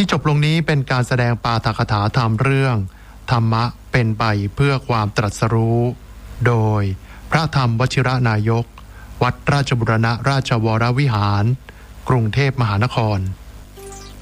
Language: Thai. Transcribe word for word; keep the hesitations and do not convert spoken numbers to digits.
จบลงนี้เป็นการแสดงปาฐกถาธรรมเรื่องธรรมะเป็นไปเพื่อความตรัสรู้โดยพระธรรมวชิรนายกวัดราชบุรณราชวรวิหารกรุงเทพมหานคร